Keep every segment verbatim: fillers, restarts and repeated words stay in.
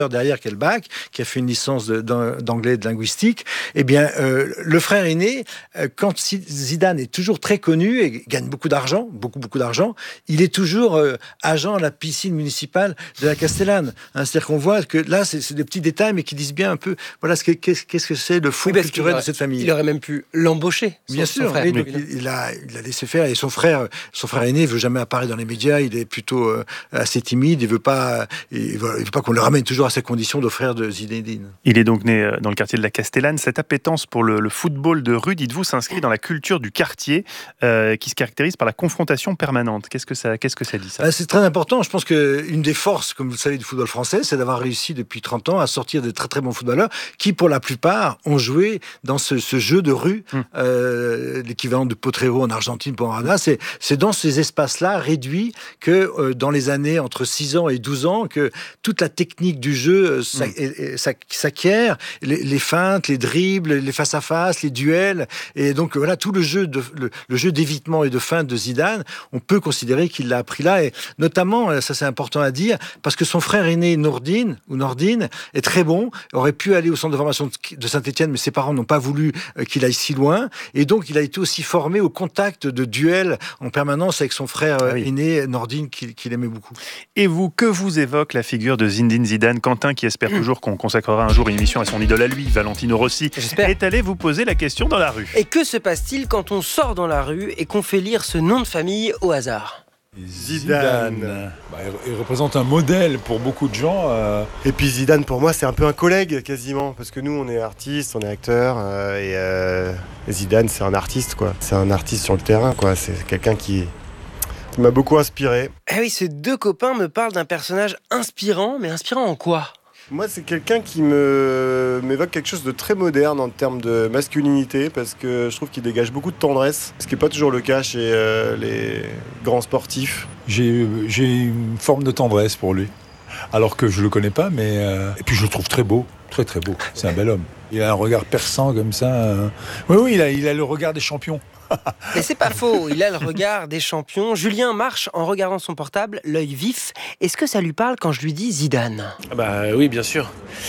derrière qui est le bac, qui a fait une licence de, d'anglais et de linguistique, eh bien, euh, le frère aîné, euh, quand Zidane est toujours très connu et gagne beaucoup d'argent, beaucoup, beaucoup d'argent, il est toujours euh, agent à la piscine municipale de la Castellane. Hein, c'est-à-dire qu'on voit que là, c'est, c'est des petits détails, mais qui disent bien un peu, voilà, ce que, qu'est-ce, qu'est-ce que c'est le fond oui, culturel aurait, de cette famille. Il aurait même pu l'embaucher. Son, bien sûr, son frère. Oui, donc il, il, a, il a laissé faire. Et son frère, son frère aîné, il veut jamais apparaître dans les médias. Il est plutôt euh, assez timide. Il veut pas, il veut, il veut pas qu'on le ramène toujours à ses conditions de frère de Zinedine. Il est donc né dans le quartier de la Castellane. Cette appétence pour le, le football de rue, dites-vous, s'inscrit dans la culture du quartier euh, qui se caractérise par la confrontation permanente. Qu'est-ce que ça, qu'est-ce que ça dit ça ? ah, C'est très important. Je pense qu'une des forces, comme vous le savez, du football français, c'est d'avoir réussi depuis trente ans à sortir de très très bons footballeurs qui, pour la plupart, ont joué dans ce, ce jeu de rue, hum. euh, l'équivalent de Potrero en Argentine pour Maradona. C'est, c'est dans ces espaces-là réduits que euh, dans les années entre six ans et douze ans, que toute la technique du jeu Ça, mmh. et, et, ça, s'acquiert, les, les feintes, les dribbles, les face-à-face, les duels, et donc voilà, tout le jeu, de, le, le jeu d'évitement et de feinte de Zidane, on peut considérer qu'il l'a appris là, et notamment, ça c'est important à dire, parce que son frère aîné Nordine, ou Nordine, est très bon, aurait pu aller au centre de formation de Saint-Étienne, mais ses parents n'ont pas voulu qu'il aille si loin, et donc il a été aussi formé au contact de duels en permanence avec son frère ah oui. aîné Nordine, qu'il, qu'il aimait beaucoup. Et vous, que vous évoque la figure de Zinedine Zidane? Quentin, qui espère toujours qu'on consacrera un jour une émission à son idole à lui, Valentino Rossi, J'espère. est allé vous poser la question dans la rue. Et que se passe-t-il quand on sort dans la rue et qu'on fait lire ce nom de famille au hasard ? Zidane, Zidane. Bah, il représente un modèle pour beaucoup de gens. Euh... Et puis Zidane, pour moi, c'est un peu un collègue quasiment, parce que nous, on est artistes, on est acteurs, euh, et, euh, et Zidane, c'est un artiste, quoi. C'est un artiste sur le terrain, quoi. C'est quelqu'un qui... qui m'a beaucoup inspiré. Ah oui, ces deux copains me parlent d'un personnage inspirant, mais inspirant en quoi ? Moi, c'est quelqu'un qui me m'évoque quelque chose de très moderne en termes de masculinité, parce que je trouve qu'il dégage beaucoup de tendresse, ce qui n'est pas toujours le cas chez euh, les grands sportifs. J'ai, j'ai une forme de tendresse pour lui, alors que je ne le connais pas, mais... Euh... Et puis je le trouve très beau, très très beau. C'est un bel homme. Il a un regard perçant comme ça. Euh... Oui, oui, il a, il a le regard des champions. Mais c'est pas faux, il a le regard des champions. Julien marche en regardant son portable, l'œil vif. Est-ce que ça lui parle quand je lui dis Zidane ? Bah oui, bien sûr.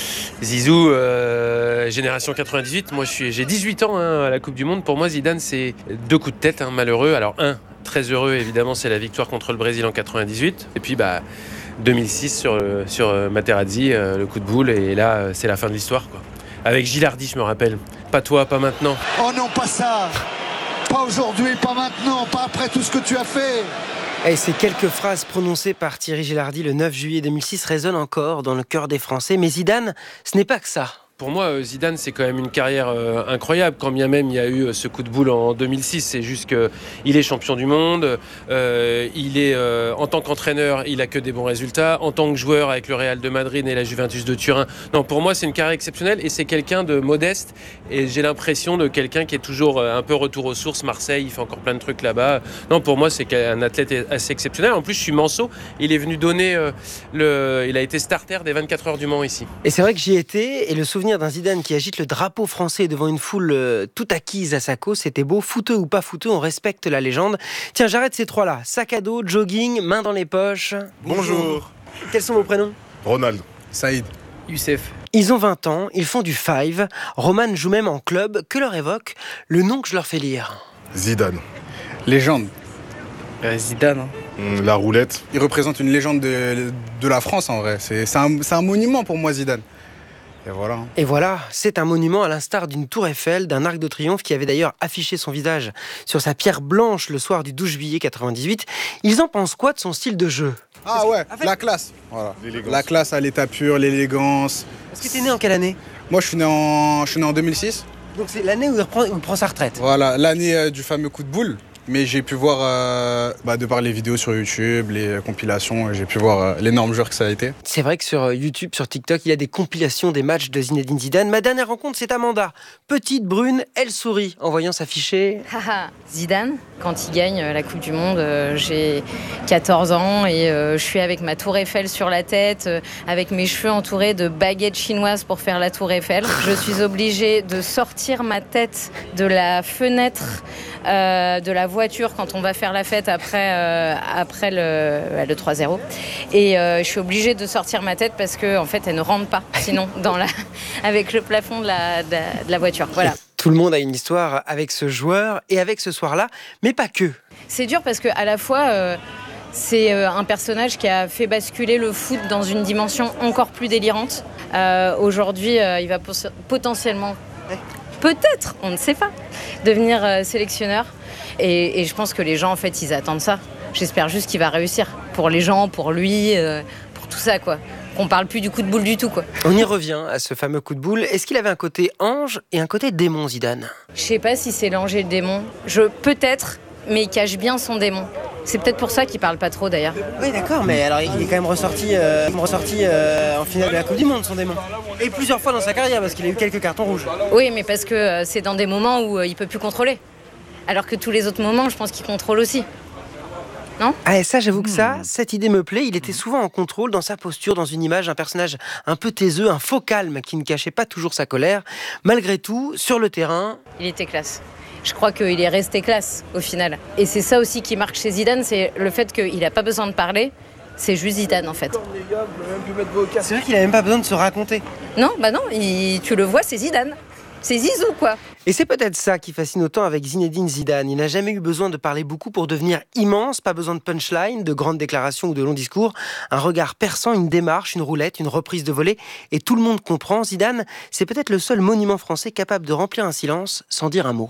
Zizou, euh, génération quatre-vingt-dix-huit. Moi, je suis, j'ai dix-huit ans hein, à la Coupe du Monde. Pour moi, Zidane, c'est deux coups de tête hein, malheureux. Alors un, très heureux évidemment, c'est la victoire contre le Brésil en quatre-vingt-dix-huit. Et puis bah deux mille six sur sur Materazzi, euh, le coup de boule. Et là, c'est la fin de l'histoire, quoi. Avec Gilardi, je me rappelle. Pas toi, pas maintenant. Oh non, pas ça. Pas aujourd'hui, pas maintenant, pas après tout ce que tu as fait. Et ces quelques phrases prononcées par Thierry Gilardi le neuf juillet deux mille six résonnent encore dans le cœur des Français. Mais Zidane, ce n'est pas que ça. Pour moi, Zidane, c'est quand même une carrière euh, incroyable. Quand bien même il y a eu ce coup de boule en deux mille six, c'est juste qu'il est champion du monde. Euh, il est, euh, en tant qu'entraîneur, il a que des bons résultats. En tant que joueur avec le Real de Madrid et la Juventus de Turin. Non, pour moi, c'est une carrière exceptionnelle et c'est quelqu'un de modeste. Et j'ai l'impression de quelqu'un qui est toujours un peu retour aux sources. Marseille, il fait encore plein de trucs là-bas. Non, pour moi, c'est un athlète assez exceptionnel. En plus, je suis Manceau. Il est venu donner euh, le, il a été starter des vingt-quatre heures du Mans ici. Et c'est vrai que j'y étais et le souvenir d'un Zidane qui agite le drapeau français devant une foule euh, toute acquise à sa cause, c'était beau. Fouteux ou pas fouteux, on respecte la légende. Tiens, j'arrête ces trois-là. Sac à dos, jogging, main dans les poches. Bonjour. Quels sont vos prénoms ? Ronald. Saïd. Youssef. Ils ont vingt ans, ils font du five. Roman joue même en club. Que leur évoque le nom que je leur fais lire ? Zidane. Légende. Euh, Zidane. Hein. La roulette. Il représente une légende de, de la France en vrai. C'est, c'est, un, c'est un monument pour moi, Zidane. Et voilà. Et voilà, c'est un monument à l'instar d'une tour Eiffel, d'un arc de triomphe qui avait d'ailleurs affiché son visage sur sa pierre blanche le soir du douze juillet quatre-vingt-dix-huit. Ils en pensent quoi de son style de jeu ? Ah ouais, fait... la classe. Voilà. La classe à l'état pur, l'élégance. Est-ce que tu es né en quelle année ? Moi, je suis né en, je suis né en deux mille six. Donc c'est l'année où il, reprend, où il prend sa retraite. Voilà, l'année euh, du fameux coup de boule. Mais j'ai pu voir, euh, bah, de par les vidéos sur YouTube, les compilations, j'ai pu voir euh, l'énorme joueur que ça a été. C'est vrai que sur YouTube, sur TikTok, il y a des compilations des matchs de Zinedine Zidane. Ma dernière rencontre, c'est Amanda. Petite, brune, elle sourit en voyant s'afficher. Zidane, quand il gagne la Coupe du Monde, euh, j'ai quatorze ans et euh, je suis avec ma tour Eiffel sur la tête, euh, avec mes cheveux entourés de baguettes chinoises pour faire la tour Eiffel. Je suis obligée de sortir ma tête de la fenêtre euh, de la voiture quand on va faire la fête après, euh, après le, le trois zéro. Et euh, je suis obligée de sortir ma tête parce qu'en en fait, elle ne rentre pas, sinon, dans la, avec le plafond de la, de, de la voiture. Voilà. Tout le monde a une histoire avec ce joueur et avec ce soir-là, mais pas que. C'est dur parce qu'à la fois... Euh, C'est un personnage qui a fait basculer le foot dans une dimension encore plus délirante. Euh, aujourd'hui, euh, il va potentiellement, peut-être, on ne sait pas, devenir euh, sélectionneur. Et, et je pense que les gens, en fait, ils attendent ça. J'espère juste qu'il va réussir. Pour les gens, pour lui, euh, pour tout ça, quoi. Qu'on parle plus du coup de boule du tout, quoi. On y revient à ce fameux coup de boule. Est-ce qu'il avait un côté ange et un côté démon, Zidane ? Je sais pas si c'est l'ange et le démon. Je, peut-être, mais il cache bien son démon. C'est peut-être pour ça qu'il parle pas trop d'ailleurs. Oui d'accord, mais alors il est quand même ressorti, euh, ressorti euh, en finale de la Coupe du Monde, son démon. Et plusieurs fois dans sa carrière parce qu'il a eu quelques cartons rouges. Oui, mais parce que euh, c'est dans des moments où euh, il peut plus contrôler. Alors que tous les autres moments, je pense qu'il contrôle aussi. Non ? Ah et ça j'avoue que ça, cette idée me plaît. Il était souvent en contrôle dans sa posture, dans une image, un personnage un peu taiseux, un faux calme qui ne cachait pas toujours sa colère. Malgré tout, sur le terrain... Il était classe. Je crois qu'il est resté classe, au final. Et c'est ça aussi qui marque chez Zidane, c'est le fait qu'il n'a pas besoin de parler, c'est juste Zidane, en fait. C'est vrai qu'il n'a même pas besoin de se raconter. Non, bah non, il, tu le vois, c'est Zidane. C'est Zizou, quoi. Et c'est peut-être ça qui fascine autant avec Zinedine Zidane. Il n'a jamais eu besoin de parler beaucoup pour devenir immense, pas besoin de punchline, de grandes déclarations ou de longs discours. Un regard perçant, une démarche, une roulette, une reprise de volée, et tout le monde comprend. Zidane, c'est peut-être le seul monument français capable de remplir un silence sans dire un mot.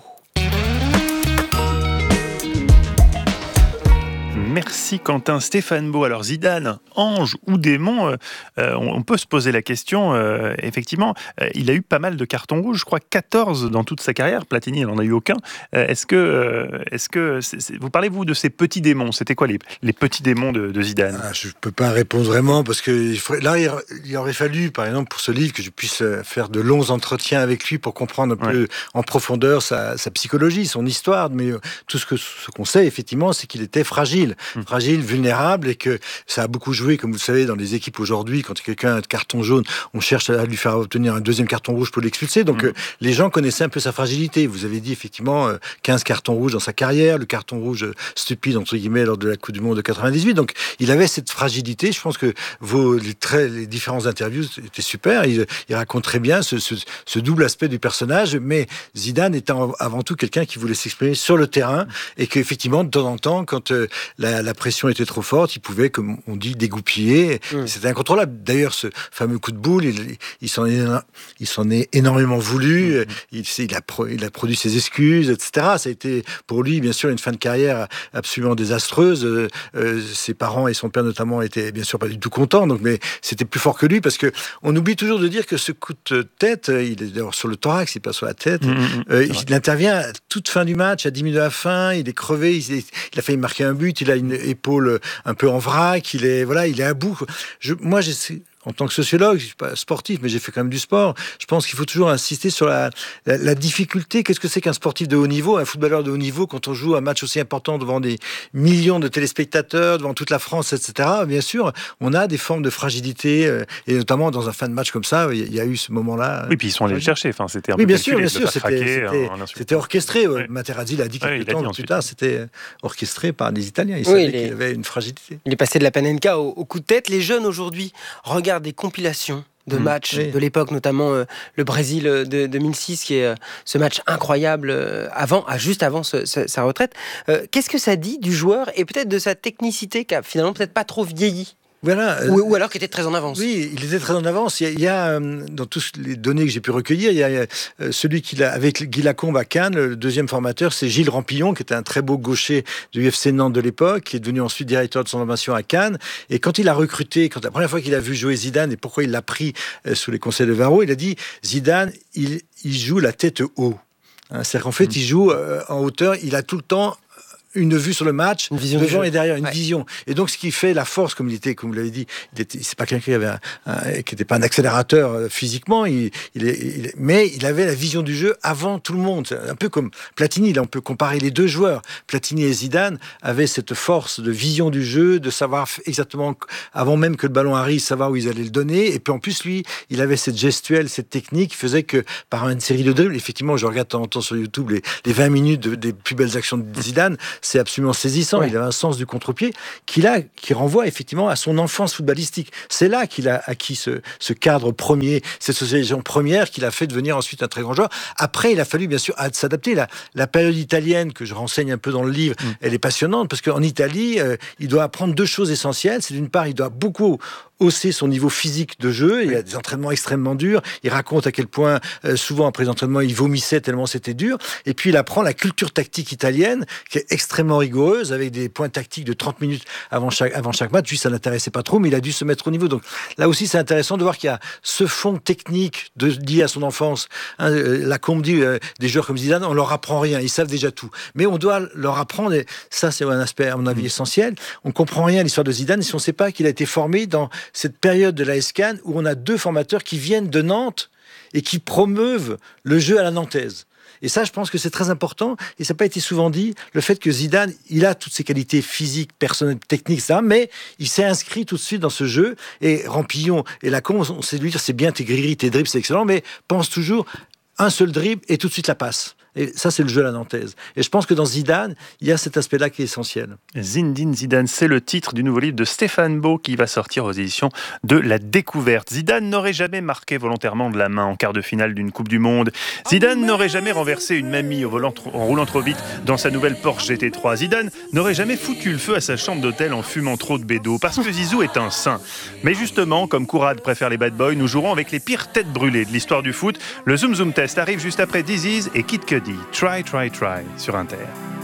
Merci Quentin. Stéphane Beau. Alors Zidane, ange ou démon, euh, euh, on peut se poser la question. Euh, effectivement, euh, il a eu pas mal de cartons rouges, je crois quatorze dans toute sa carrière. Platini, il n'en a eu aucun. Euh, est-ce que, euh, est-ce que c'est, c'est, vous parlez-vous de ces petits démons ? C'était quoi les, les petits démons de, de Zidane ? ah, Je ne peux pas répondre vraiment parce que là, il aurait fallu, par exemple, pour ce livre, que je puisse faire de longs entretiens avec lui pour comprendre un ouais. peu en profondeur sa, sa psychologie, son histoire. Mais tout ce, que, ce qu'on sait, effectivement, c'est qu'il était fragile. Hum. fragile, vulnérable, et que ça a beaucoup joué, comme vous le savez, dans les équipes aujourd'hui. Quand quelqu'un a un carton jaune, on cherche à lui faire obtenir un deuxième carton rouge pour l'expulser. Donc, mmh. euh, les gens connaissaient un peu sa fragilité. Vous avez dit, effectivement, euh, quinze cartons rouges dans sa carrière, le carton rouge euh, stupide, entre guillemets, lors de la Coupe du Monde de quatre-vingt-dix-huit. Donc, il avait cette fragilité. Je pense que vos, les, très, les différentes interviews étaient super. Il, il raconte très bien ce, ce, ce double aspect du personnage, mais Zidane était avant tout quelqu'un qui voulait s'exprimer sur le terrain, et qu'effectivement, de temps en temps, quand euh, la, la pression était trop forte, il pouvait, comme on dit, dégoupiller. Mmh. C'était incontrôlable. D'ailleurs, ce fameux coup de boule, il, il, s'en, est, il s'en est énormément voulu. Mmh. Il, il, a pro, il a produit ses excuses, et cetera. Ça a été, pour lui, bien sûr, une fin de carrière absolument désastreuse. Euh, euh, ses parents et son père, notamment, étaient bien sûr pas du tout contents. Donc, mais c'était plus fort que lui, parce que on oublie toujours de dire que ce coup de tête, il est d'abord sur le thorax, il passe sur la tête. Mmh. Euh, il intervient à toute fin du match, à dix minutes de la fin. Il est crevé. Il, est, il a failli marquer un but. Il a une épaule un peu en vrac, il est, voilà, il est à bout. Je, moi, j'essaie, en tant que sociologue, je suis pas sportif, mais j'ai fait quand même du sport. Je pense qu'il faut toujours insister sur la, la, la difficulté. Qu'est-ce que c'est qu'un sportif de haut niveau, un footballeur de haut niveau, quand on joue un match aussi important devant des millions de téléspectateurs, devant toute la France, et cetera. Bien sûr, on a des formes de fragilité, euh, et notamment dans un fin de match comme ça, il y a eu ce moment-là. Oui, puis ils sont allés le chercher. Enfin, c'était un oui, peu bien sûr, bien sûr, c'était, traquer, c'était, en, en c'était orchestré. Oui. Materazzi l'a dit quelques oui, temps dit plus tard. C'était orchestré par les Italiens. Ils oui, savaient les... qu'il avait une fragilité. Il est passé de la Panenka au, au coup de tête. Les jeunes aujourd'hui regardent des compilations de mmh, matchs oui. de l'époque, notamment euh, le Brésil de, de deux mille six, qui est euh, ce match incroyable euh, avant, ah, juste avant ce, ce, sa retraite. Euh, qu'est-ce que ça dit du joueur et peut-être de sa technicité qui a finalement peut-être pas trop vieilli? Voilà. Ou, ou alors qu'il était très en avance. Oui, il était très en avance. Il y a, il y a dans toutes les données que j'ai pu recueillir, il y a, il y a celui qui l'a, avec Guy Lacombe à Cannes, le deuxième formateur, c'est Gilles Rampillon, qui était un très beau gaucher du F C Nantes de l'époque, qui est devenu ensuite directeur de son formation à Cannes. Et quand il a recruté, quand la première fois qu'il a vu jouer Zidane et pourquoi il l'a pris sous les conseils de Varro, il a dit Zidane, il, il joue la tête haut. Hein, c'est-à-dire qu'en fait, mmh. il joue euh, en hauteur, il a tout le temps une vue sur le match, une vision devant et derrière, une ouais. vision. Et donc, ce qui fait la force, comme il était, comme vous l'avez dit, il était, c'est pas quelqu'un qui avait un, un, qui n'était pas un accélérateur euh, physiquement, il, il, est, il est, mais il avait la vision du jeu avant tout le monde. C'est un peu comme Platini, là, on peut comparer les deux joueurs. Platini et Zidane avaient cette force de vision du jeu, de savoir exactement, avant même que le ballon arrive, savoir où ils allaient le donner. Et puis, en plus, lui, il avait cette gestuelle, cette technique qui faisait que, par une série de dribbles, effectivement, je regarde de temps en temps sur YouTube les, les vingt minutes de, des plus belles actions de Zidane, c'est absolument saisissant. Ouais. Il avait un sens du contre-pied qui, là, qui renvoie effectivement à son enfance footballistique. C'est là qu'il a acquis ce, ce cadre premier, cette socialisation première qui l'a fait devenir ensuite un très grand joueur. Après, il a fallu bien sûr s'adapter. La, la période italienne, que je renseigne un peu dans le livre, mmh. elle est passionnante parce qu'en Italie, euh, il doit apprendre deux choses essentielles. C'est d'une part, il doit beaucoup hausser son niveau physique de jeu. Il y a des entraînements extrêmement durs. Il raconte à quel point, euh, souvent après les entraînements, il vomissait tellement c'était dur. Et puis, il apprend la culture tactique italienne, qui est extrêmement rigoureuse, avec des points tactiques de trente minutes avant chaque, avant chaque match. Lui, ça n'intéressait pas trop, mais il a dû se mettre au niveau. Donc, là aussi, c'est intéressant de voir qu'il y a ce fond technique de, lié à son enfance. Hein, la Combe dit, euh, des joueurs comme Zidane, on leur apprend rien. Ils savent déjà tout. Mais on doit leur apprendre, et ça, c'est un aspect, à mon avis, mmh. essentiel. On comprend rien à l'histoire de Zidane si on ne sait pas qu'il a été formé dans cette période de la S C A N où on a deux formateurs qui viennent de Nantes et qui promeuvent le jeu à la nantaise. Et ça, je pense que c'est très important, et ça n'a pas été souvent dit, le fait que Zidane, il a toutes ses qualités physiques, personnelles, techniques, ça, mais il s'est inscrit tout de suite dans ce jeu, et Rampillon et Lacombe, on sait lui dire, c'est bien tes gris-gris, tes dribbles, c'est excellent, mais pense toujours, un seul dribble et tout de suite la passe. Et ça, c'est le jeu à la nantaise. Et je pense que dans Zidane, il y a cet aspect-là qui est essentiel. Zinedine Zidane, c'est le titre du nouveau livre de Stéphane Beau qui va sortir aux éditions de La Découverte. Zidane n'aurait jamais marqué volontairement de la main en quart de finale d'une Coupe du Monde. Zidane n'aurait jamais renversé une mamie au volant en roulant trop vite dans sa nouvelle Porsche G T trois. Zidane n'aurait jamais foutu le feu à sa chambre d'hôtel en fumant trop de bédo, parce que Zizou est un saint. Mais justement, comme Kourad préfère les bad boys, nous jouerons avec les pires têtes brûlées de l'histoire du foot. Le Zoom Zoom Test arrive juste après Disease et Kid Cudi. Try, try, try sur Inter.